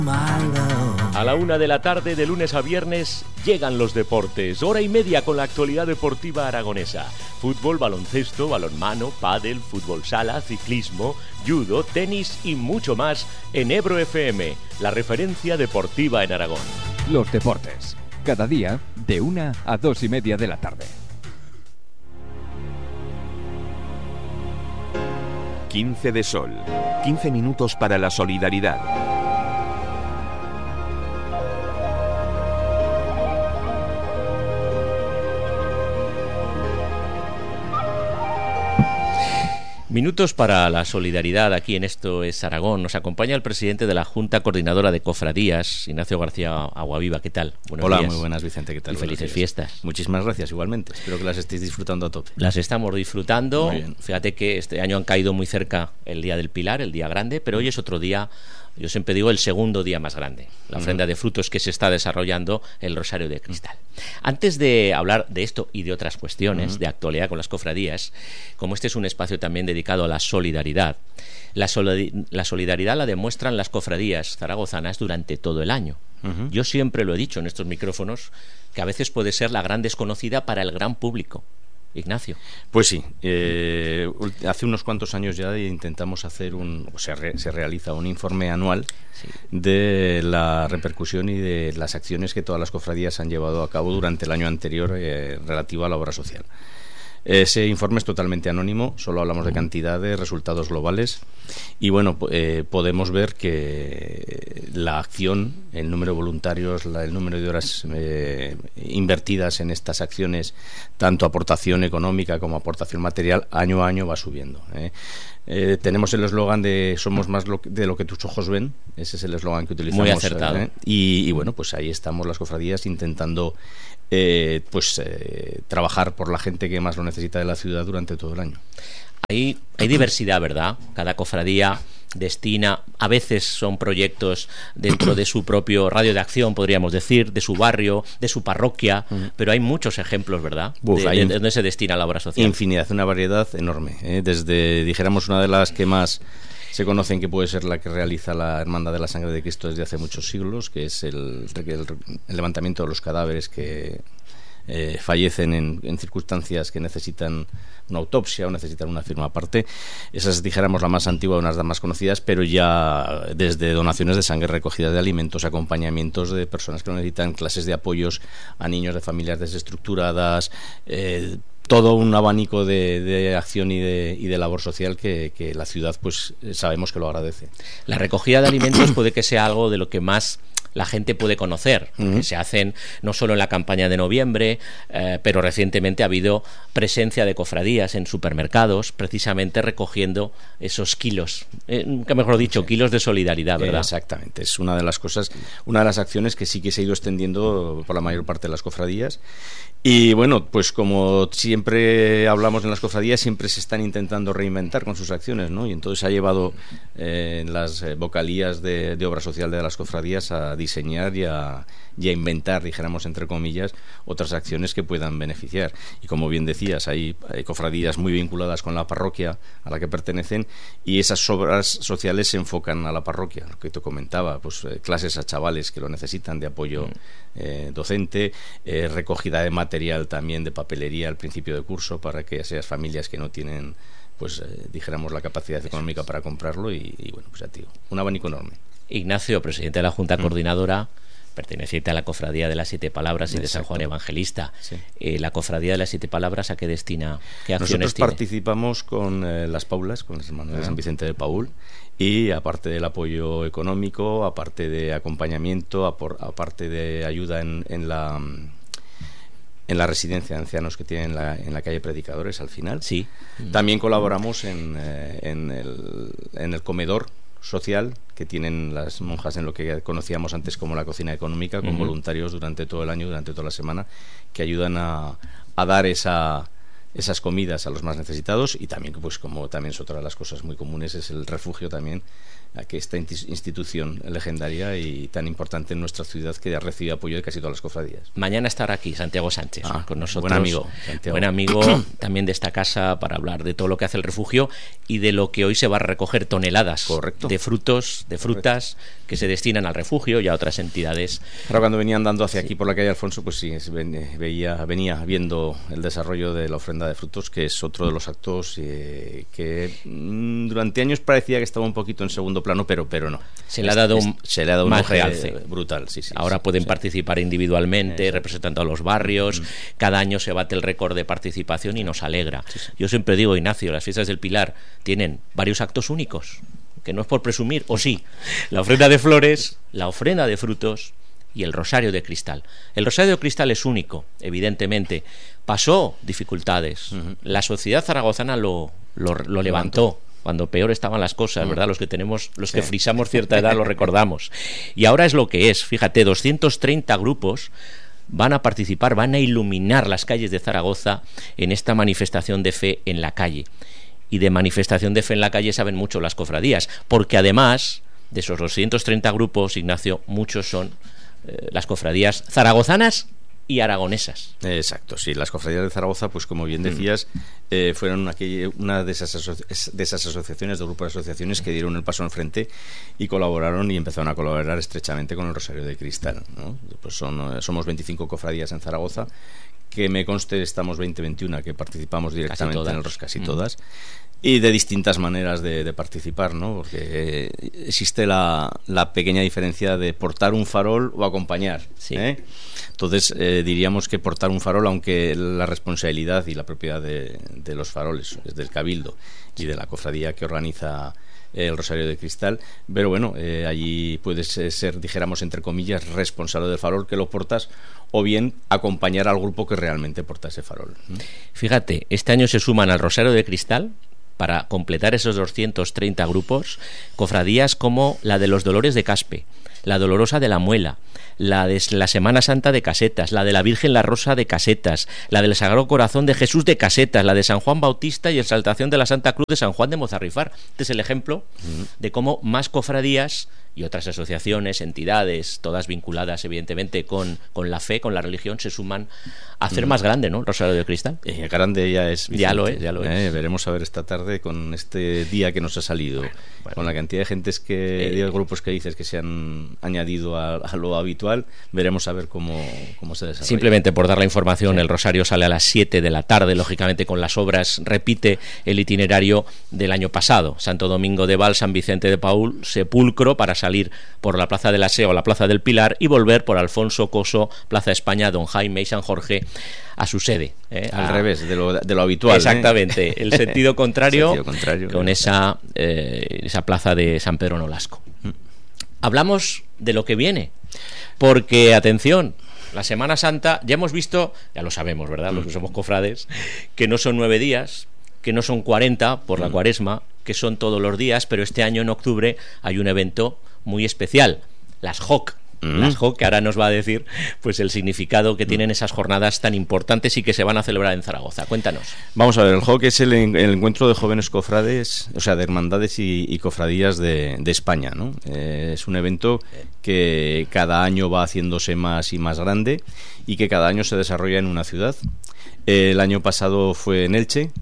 A la 1 de la tarde, de lunes a viernes, llegan los deportes. Hora y media con la actualidad deportiva aragonesa. Fútbol, baloncesto, balonmano, pádel, fútbol sala, ciclismo, judo, tenis y mucho más en Ebro FM, la referencia deportiva en Aragón. Los deportes, cada día de 1 a 2 y media de la tarde. 15 de sol, 15 minutos para la solidaridad. Minutos para la solidaridad aquí en Esto es Aragón. Nos acompaña el presidente de la Junta Coordinadora de Cofradías, Ignacio García Aguaviva. ¿Qué tal? Buenos días. Muy buenas, Vicente. ¿Qué tal? Y felices fiestas. Muchísimas gracias, igualmente. Espero que las estéis disfrutando a tope. Las estamos disfrutando. Muy bien. Fíjate que este año han caído muy cerca el Día del Pilar, el día grande, pero hoy es otro día. Yo siempre digo el segundo día más grande, la ofrenda de frutos que se está desarrollando el Rosario de Cristal. Antes de hablar de esto y de otras cuestiones de actualidad con las cofradías, como este es un espacio también dedicado a la solidaridad, la solidaridad la demuestran las cofradías zaragozanas durante todo el año. Yo siempre lo he dicho en estos micrófonos, que a veces puede ser la gran desconocida para el gran público. Ignacio. Pues sí, hace unos cuantos años ya intentamos hacer se realiza un informe anual de la repercusión y de las acciones que todas las cofradías han llevado a cabo durante el año anterior relativo a la obra social. Ese informe es totalmente anónimo, solo hablamos de cantidades, resultados globales y bueno, podemos ver que la acción, el número de voluntarios, el número de horas invertidas en estas acciones, tanto aportación económica como aportación material, año a año va subiendo. Tenemos el eslogan de somos más de lo que tus ojos ven. Ese es el eslogan que utilizamos. Muy acertado. Y bueno, pues ahí estamos las cofradías intentando trabajar por la gente que más lo necesita de la ciudad durante todo el año. Hay diversidad, ¿verdad? Cada cofradía destina, a veces son proyectos dentro de su propio radio de acción, podríamos decir, de su barrio, de su parroquia, pero hay muchos ejemplos, ¿verdad? De donde se destina la obra social. Infinidad, una variedad enorme. Desde, dijéramos, una de las que más se conocen, que puede ser la que realiza la Hermandad de la Sangre de Cristo desde hace muchos siglos, que es el levantamiento de los cadáveres que fallecen en circunstancias que necesitan una autopsia o necesitan una firma aparte. Esa es, dijéramos, la más antigua, una de las más conocidas, pero ya desde donaciones de sangre, recogida de alimentos, acompañamientos de personas que lo necesitan, clases de apoyos a niños de familias desestructuradas, todo un abanico de acción y de labor social que la ciudad pues sabemos que lo agradece. La recogida de alimentos puede que sea algo de lo que más la gente puede conocer, que se hacen no solo en la campaña de noviembre, pero recientemente ha habido presencia de cofradías en supermercados, precisamente recogiendo esos kilos, que mejor dicho, kilos de solidaridad, ¿verdad? Exactamente, es una de las cosas, una de las acciones que sí que se ha ido extendiendo por la mayor parte de las cofradías. Y bueno, pues como siempre hablamos en las cofradías, siempre se están intentando reinventar con sus acciones, ¿no? Y entonces ha llevado las vocalías de obra social de las cofradías a diseñar y a inventar, dijéramos entre comillas, otras acciones que puedan beneficiar. Y como bien decías, hay cofradías muy vinculadas con la parroquia a la que pertenecen, y esas obras sociales se enfocan a la parroquia, lo que te comentaba, pues clases a chavales que lo necesitan de apoyo docente, recogida de material también de papelería al principio de curso para que esas familias que no tienen pues dijéramos la capacidad económica para comprarlo y bueno, pues ya tío, un abanico enorme. Ignacio, presidente de la Junta Coordinadora, perteneciente a la Cofradía de las Siete Palabras y de San Juan Evangelista. Sí. La Cofradía de las Siete Palabras, ¿a qué destina? ¿Qué acciones Nosotros tiene? Participamos con las Paulas, con los hermanos de San Vicente de Paúl, y aparte del apoyo económico, aparte de acompañamiento, aparte de ayuda en la residencia de ancianos que tienen en la calle Predicadores al final. Sí. También colaboramos en el comedor social que tienen las monjas en lo que conocíamos antes como la cocina económica, con voluntarios durante todo el año, durante toda la semana, que ayudan a dar esas comidas a los más necesitados. Y también, pues como también es otra de las cosas muy comunes, es el refugio también, a que esta institución legendaria y tan importante en nuestra ciudad, que ha recibido apoyo de casi todas las cofradías. Mañana estará aquí Santiago Sánchez con nosotros. Buen amigo, Santiago. Buen amigo también de esta casa, para hablar de todo lo que hace el refugio y de lo que hoy se va a recoger toneladas. Correcto. De frutos, de frutas, que se destinan al refugio y a otras entidades. Ahora cuando venía andando hacia aquí por la calle Alfonso, pues sí, venía viendo el desarrollo de la ofrenda de frutos, que es otro de los actos que durante años parecía que estaba un poquito en segundo plano, pero no. Se le ha dado un más realce brutal. Sí, ahora pueden participar individualmente, representando a los barrios. Cada año se bate el récord de participación y nos alegra. Yo siempre digo, Ignacio, las fiestas del Pilar tienen varios actos únicos, que no es por presumir, o sí, la ofrenda de flores, la ofrenda de frutos y el rosario de cristal. El rosario de cristal es único, evidentemente. Pasó dificultades. La sociedad zaragozana lo levantó cuando peor estaban las cosas, ¿verdad? Los que frisamos cierta edad lo recordamos. Y ahora es lo que es. Fíjate, 230 grupos van a participar, van a iluminar las calles de Zaragoza en esta manifestación de fe en la calle. Y de manifestación de fe en la calle saben mucho las cofradías, porque además de esos 230 grupos, Ignacio, muchos son las cofradías zaragozanas y aragonesas. Exacto, sí, las cofradías de Zaragoza, pues como bien decías, fueron una de esas asociaciones, de grupos de asociaciones que dieron el paso al frente y colaboraron y empezaron a colaborar estrechamente con el Rosario de Cristal, ¿no? Pues somos 25 cofradías en Zaragoza, que me conste estamos 20-21 que participamos directamente en el casi todas, y de distintas maneras de participar, ¿no? Porque existe la pequeña diferencia de portar un farol o acompañar, sí. Entonces diríamos que portar un farol, aunque la responsabilidad y la propiedad de los faroles es del Cabildo y de la cofradía que organiza el Rosario de Cristal, pero bueno, allí puedes ser, dijéramos entre comillas, responsable del farol que lo portas, o bien acompañar al grupo que realmente porta ese farol. Fíjate, este año se suman al Rosario de Cristal, para completar esos 230 grupos, cofradías como la de los Dolores de Caspe, la Dolorosa de la Muela, la de la Semana Santa de Casetas, la de la Virgen la Rosa de Casetas, la del Sagrado Corazón de Jesús de Casetas, la de San Juan Bautista y Exaltación de la Santa Cruz de San Juan de Mozarrifar. Este es el ejemplo de cómo más cofradías y otras asociaciones, entidades, todas vinculadas evidentemente con la fe, con la religión, se suman a hacer más grande, ¿no?, el Rosario de Cristal. Grande ya es, Vicente. Ya lo es. Veremos a ver esta tarde con este día que nos ha salido, bueno. Con la cantidad de gentes de grupos que dices que se han añadido a lo habitual, veremos a ver cómo se desarrolla. Simplemente por dar la información, el Rosario sale a las 7 de la tarde, lógicamente con las obras, repite el itinerario del año pasado: Santo Domingo de Val, San Vicente de Paúl, Sepulcro, para salir por la Plaza del Aseo, la Plaza del Pilar, y volver por Alfonso, Coso, Plaza España, Don Jaime y San Jorge a su sede. Al revés de lo habitual. Exactamente, el sentido contrario, con esa plaza de San Pedro Nolasco. Hablamos de lo que viene, porque, atención, la Semana Santa, ya hemos visto, ya lo sabemos, ¿verdad?, los que somos cofrades, que no son 9 días, que no son 40 por la Cuaresma, que son todos los días, pero este año en octubre hay un evento muy especial, las JOC. Las JOC, que ahora nos va a decir pues el significado que tienen esas jornadas tan importantes y que se van a celebrar en Zaragoza. Cuéntanos. Vamos a ver, el JOC es el encuentro de jóvenes cofrades, o sea, de hermandades y cofradías de España, ¿no? Es un evento que cada año va haciéndose más y más grande y que cada año se desarrolla en una ciudad. El año pasado fue en Elche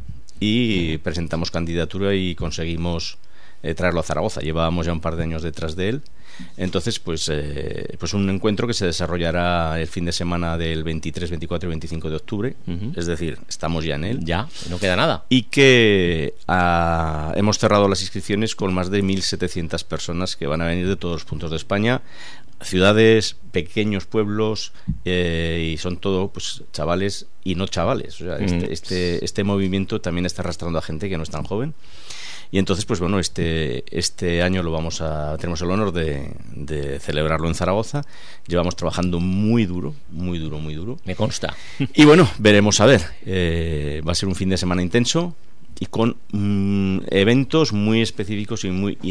y presentamos candidatura y conseguimos traerlo a Zaragoza. Llevábamos ya un par de años detrás de él. Entonces, pues un encuentro que se desarrollará el fin de semana del 23, 24 y 25 de octubre. Es decir, estamos ya en él. Ya, no queda nada. Y que hemos cerrado las inscripciones con más de 1.700 personas que van a venir de todos los puntos de España, ciudades, pequeños pueblos, y son todo pues chavales y no chavales. O sea, este movimiento también está arrastrando a gente que no es tan joven. Y entonces, pues bueno, este año tenemos el honor de celebrarlo en Zaragoza. Llevamos trabajando muy duro. Me consta. Y bueno, veremos a ver. Va a ser un fin de semana intenso y con eventos muy específicos y muy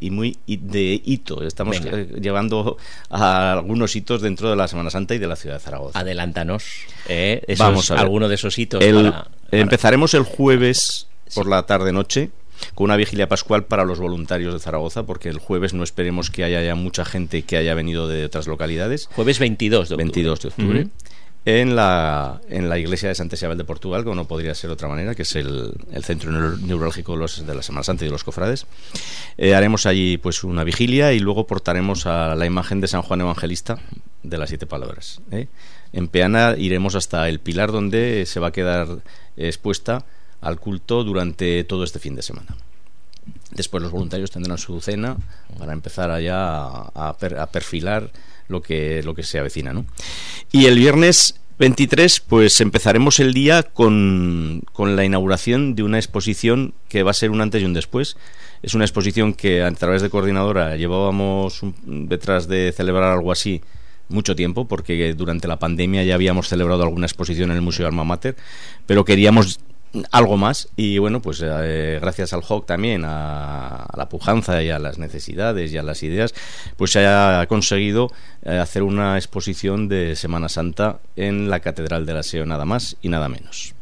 de hito. Estamos llevando a algunos hitos dentro de la Semana Santa y de la ciudad de Zaragoza. Adelántanos. Vamos a ver. Alguno de esos hitos. Empezaremos el jueves por la tarde-noche con una vigilia pascual para los voluntarios de Zaragoza, porque el jueves no esperemos que haya ya mucha gente que haya venido de otras localidades. Jueves 22 de octubre. 22 de octubre. en la iglesia de Santa Isabel de Portugal, como no podría ser de otra manera, que es el centro neurálgico de la Semana Santa y de los cofrades. Haremos allí pues una vigilia y luego portaremos a la imagen de San Juan Evangelista de las 7 palabras. En Peana iremos hasta el Pilar, donde se va a quedar expuesta al culto durante todo este fin de semana. Después los voluntarios tendrán su cena para empezar allá a perfilar lo que se avecina, ¿no? Y el viernes 23 pues empezaremos el día con la inauguración de una exposición que va a ser un antes y un después. Es una exposición que a través de Coordinadora llevábamos detrás de celebrar algo así mucho tiempo, porque durante la pandemia ya habíamos celebrado alguna exposición en el Museo Alma Mater, pero queríamos algo más y bueno, pues gracias al HOC también, a la pujanza y a las necesidades y a las ideas, pues se ha conseguido hacer una exposición de Semana Santa en la Catedral de la SEO, nada más y nada menos.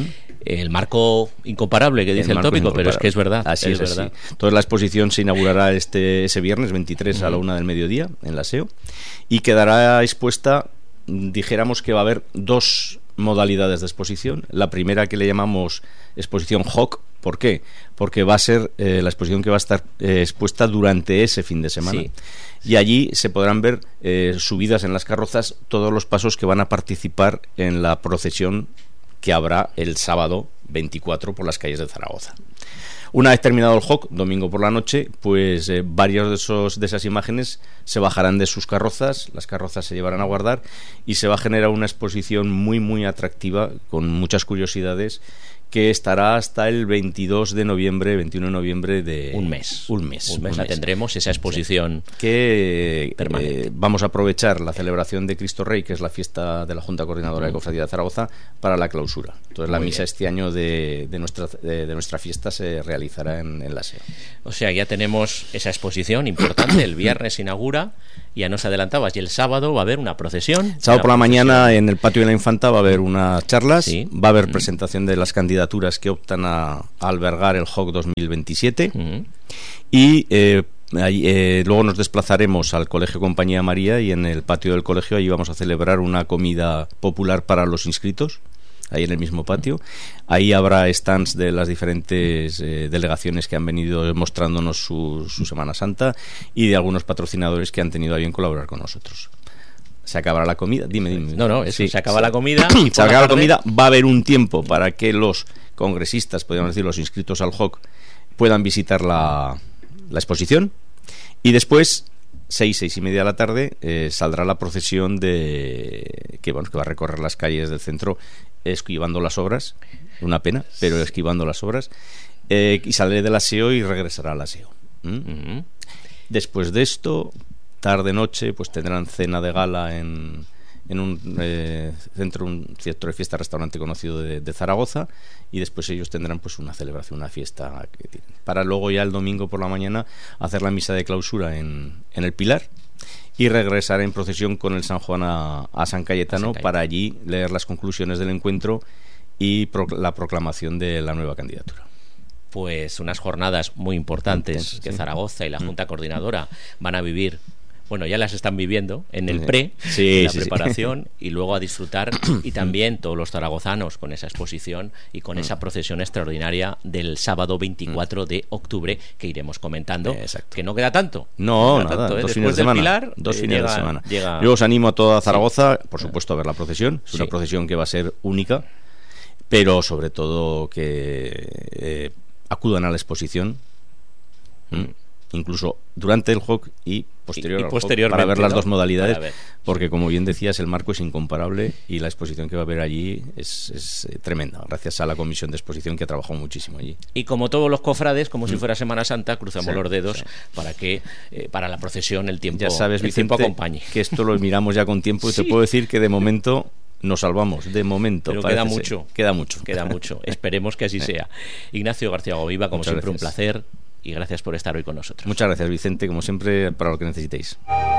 El marco incomparable que dice el tópico, pero es que es verdad. Así es verdad. Entonces la exposición se inaugurará ese viernes 23 a la 1 del mediodía en la SEO y quedará expuesta, dijéramos que va a haber 2 modalidades de exposición. La primera, que le llamamos exposición HOC. ¿Por qué? Porque va a ser la exposición que va a estar expuesta durante ese fin de semana. Sí. Y allí se podrán ver subidas en las carrozas todos los pasos que van a participar en la procesión que habrá el sábado 24 por las calles de Zaragoza. Una vez terminado el HOC, domingo por la noche, pues varios de esas imágenes se bajarán de sus carrozas, las carrozas se llevarán a guardar y se va a generar una exposición muy muy atractiva con muchas curiosidades que estará hasta el 21 de noviembre de... Un mes la tendremos, esa exposición, sí, que vamos a aprovechar la celebración de Cristo Rey, que es la fiesta de la Junta Coordinadora de Cofradía de Zaragoza, para la clausura. Entonces la misa este año de nuestra fiesta se realizará en la SEO. O sea, ya tenemos esa exposición importante. El viernes se inaugura, ya nos adelantabas, y el sábado va a haber una procesión. Sábado por la mañana en el patio de la Infanta va a haber unas charlas, sí. Va a haber presentación de las candidaturas que optan a albergar el HOC 2027 y luego nos desplazaremos al Colegio Compañía María y en el patio del colegio allí vamos a celebrar una comida popular para los inscritos, ahí en el mismo patio. Ahí habrá stands de las diferentes delegaciones que han venido mostrándonos su Semana Santa y de algunos patrocinadores que han tenido a bien colaborar con nosotros. Se acabará la comida, dime. No, sí, se acaba la comida. Se acaba la comida, va a haber un tiempo para que los congresistas, podríamos decir los inscritos al HOC, puedan visitar la exposición y después 6 y media de la tarde saldrá la procesión que va a recorrer las calles del centro esquivando las obras, una pena, pero esquivando las obras, y saldrá de la SEO y regresará a la SEO. Después de esto, tarde noche, pues tendrán cena de gala en un centro de fiesta, restaurante conocido de Zaragoza, y después ellos tendrán pues una celebración, una fiesta para luego ya el domingo por la mañana hacer la misa de clausura en el Pilar y regresar en procesión con el San Juan a San Cayetano para allí leer las conclusiones del encuentro y la proclamación de la nueva candidatura. Pues unas jornadas muy importantes que Zaragoza y la Junta Coordinadora van a vivir. Bueno, ya las están viviendo en el la preparación y luego a disfrutar, y también todos los zaragozanos con esa exposición y con esa procesión extraordinaria del sábado 24 de octubre que iremos comentando. Que no queda tanto. No, nada, tanto, 2 fines de semana. Pilar, 2 fines de semana. Yo os animo a toda Zaragoza, por supuesto, a ver la procesión. Es una procesión que va a ser única, pero sobre todo que acudan a la exposición. Incluso durante el HOC y posteriormente para ver las dos modalidades, porque como bien decías, el marco es incomparable y la exposición que va a haber allí es tremenda, gracias a la comisión de exposición que ha trabajado muchísimo allí. Y como todos los cofrades, como si fuera Semana Santa, cruzamos los dedos para que para la procesión el tiempo, ya sabes, Vicente, tiempo acompañe. Que esto lo miramos ya con tiempo y te puedo decir que de momento nos salvamos, de momento. Pero queda mucho. Esperemos que así sea. Ignacio García Goviva, como siempre, un placer. Y gracias por estar hoy con nosotros. Muchas gracias, Vicente, como siempre, para lo que necesitéis.